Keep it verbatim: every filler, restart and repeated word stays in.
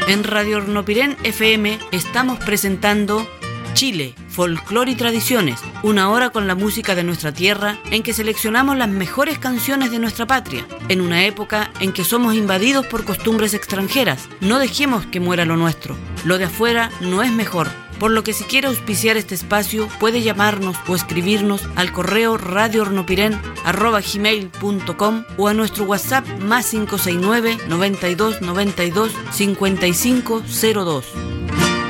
En Radio Hornopirén F M estamos presentando Chile, Folclor y Tradiciones, una hora con la música de nuestra tierra en que seleccionamos las mejores canciones de nuestra patria. En una época en que somos invadidos por costumbres extranjeras, no dejemos que muera lo nuestro. Lo de afuera no es mejor. Por lo que si quiere auspiciar este espacio, puede llamarnos o escribirnos al correo radiohornopiren arroba gmail punto com o a nuestro WhatsApp más cinco seis nueve, noventa y dos, noventa y dos, cincuenta y cinco cero dos.